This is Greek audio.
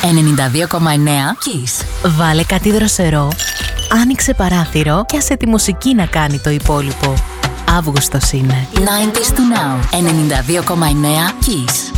Kiss. Βάλε κάτι δροσερό, άνοιξε παράθυρο και άσε τη μουσική να κάνει το υπόλοιπο. Αύγουστος είναι. 90s to now. 92,9 Kiss.